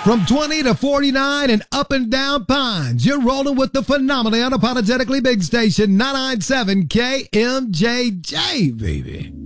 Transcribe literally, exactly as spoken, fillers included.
From twenty to forty-nine and up and down Pines, you're rolling with the phenomenally unapologetically big station, nine ninety-seven K M J J, baby.